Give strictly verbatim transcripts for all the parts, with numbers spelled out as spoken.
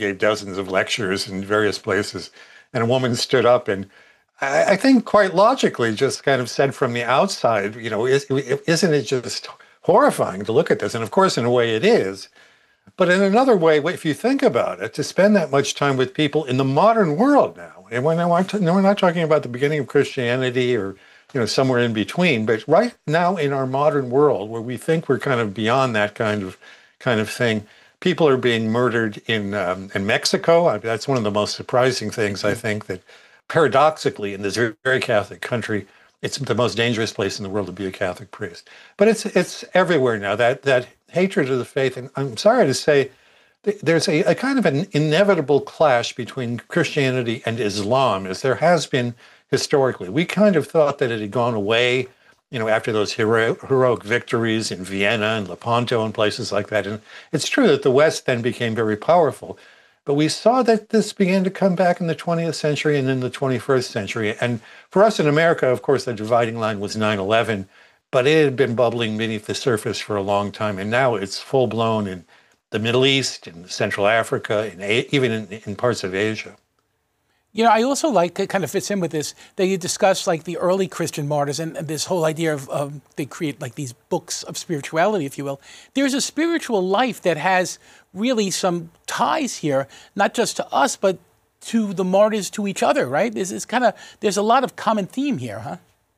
gave dozens of lectures in various places. And a woman stood up and I, I think quite logically just kind of said from the outside, you know, is, isn't it just horrifying to look at this? And of course, in a way it is. But in another way, if you think about it, to spend that much time with people in the modern world now, and we're not, we're not talking about the beginning of Christianity or, you know, somewhere in between, but right now in our modern world where we think we're kind of beyond that kind of kind of thing, people are being murdered in um, in Mexico. I mean, that's one of the most surprising things, I think, that paradoxically in this very Catholic country, it's the most dangerous place in the world to be a Catholic priest. But it's it's everywhere now, that that hatred of the faith. And I'm sorry to say, there's a, a kind of an inevitable clash between Christianity and Islam, as there has been historically. We kind of thought that it had gone away, you know, after those hero, heroic victories in Vienna and Lepanto and places like that. And it's true that the West then became very powerful. But we saw that this began to come back in the twentieth century and in the twenty-first century. And for us in America, of course, the dividing line was nine eleven, but it had been bubbling beneath the surface for a long time. And now it's full blown in the Middle East, in Central Africa, and even in, in parts of Asia. You know, I also like, it kind of fits in with this, that you discuss like the early Christian martyrs and this whole idea of, of they create like these books of spirituality, if you will. There's a spiritual life that has really some ties here, not just to us, but to the martyrs, to each other, right? This is kind of, there's a lot of common theme here, huh?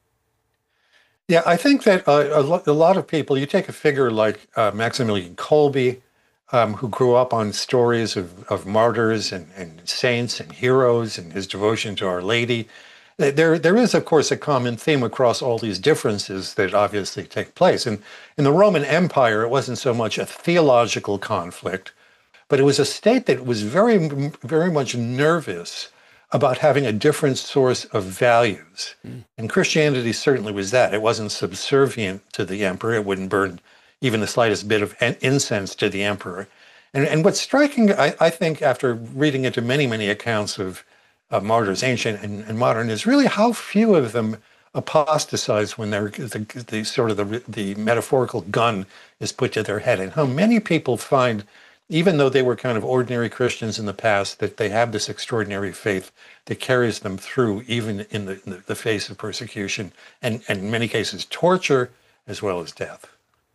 Yeah, I think that uh, a, lo- a lot of people, you take a figure like uh, Maximilian Kolbe, Um, who grew up on stories of, of martyrs and, and saints and heroes and his devotion to Our Lady. There, there is, of course, a common theme across all these differences that obviously take place. And in the Roman Empire, it wasn't so much a theological conflict, but it was a state that was very, very much nervous about having a different source of values. Mm. And Christianity certainly was that. It wasn't subservient to the emperor. It wouldn't burn even the slightest bit of incense to the emperor. And, and what's striking, I, I think, after reading into many, many accounts of, of martyrs, ancient and, and modern, is really how few of them apostatize when they're the, the sort of the, the metaphorical gun is put to their head, and how many people find, even though they were kind of ordinary Christians in the past, that they have this extraordinary faith that carries them through even in the, in the, the face of persecution and, and in many cases torture as well as death.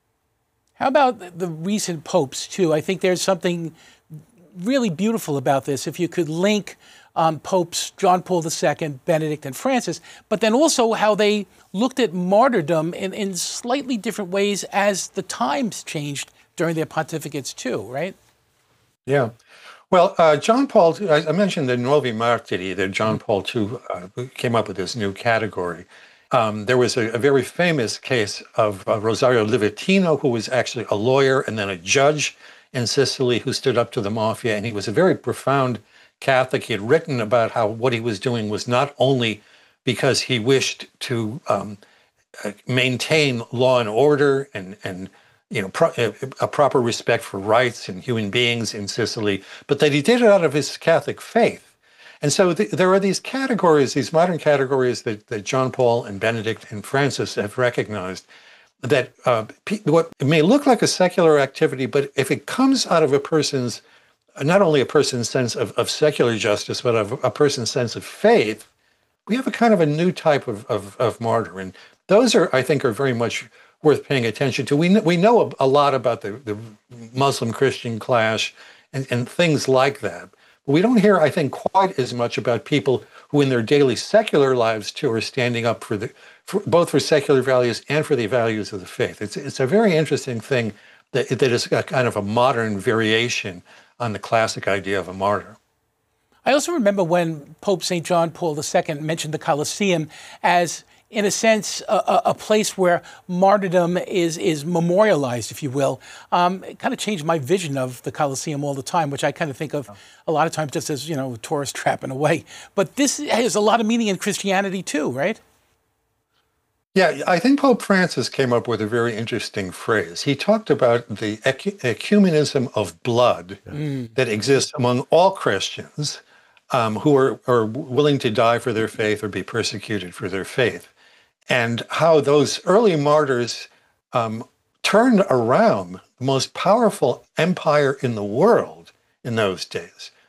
How about the recent popes, too? I think there's something really beautiful about this. If you could link um, popes John Paul the Second, Benedict, and Francis, but then also how they looked at martyrdom in, in slightly different ways as the times changed during their pontificates, too, right? Yeah. Well, uh, John Paul, I mentioned the Nuovi Martiri, that John Paul the Second uh, came up with this new category. Um, there was a, a very famous case of uh, Rosario Livatino, who was actually a lawyer and then a judge in Sicily who stood up to the mafia. And he was a very profound Catholic. He had written about how what he was doing was not only because he wished to um, uh, maintain law and order and, and you know, pro- a proper respect for rights and human beings in Sicily, but that he did it out of his Catholic faith. And so th- there are these categories, these modern categories that, that John Paul and Benedict and Francis have recognized that uh, pe- what it may look like a secular activity, but if it comes out of a person's, not only a person's sense of, of secular justice, but of a person's sense of faith, we have a kind of a new type of, of, of martyr. And those are, I think, are very much worth paying attention to. We, kn- we know a, a lot about the, the Muslim-Christian clash and, and things like that. We don't hear, I think, quite as much about people who in their daily secular lives, too, are standing up for the, for, both for secular values and for the values of the faith. It's, it's a very interesting thing that, that is a kind of a modern variation on the classic idea of a martyr. I also remember when Pope Saint John Paul the Second mentioned the Colosseum as, in a sense, a, a place where martyrdom is is memorialized, if you will. Um, it kind of changed my vision of the Colosseum all the time, which I kind of think of a lot of times just as, you know, a tourist trap in a way. But this has a lot of meaning in Christianity too, right? Yeah, I think Pope Francis came up with a very interesting phrase. He talked about the ecu- ecumenism of blood mm. that exists among all Christians um, who are, are willing to die for their faith or be persecuted for their faith. And how those early martyrs um, turned around the most powerful empire in the world in those days.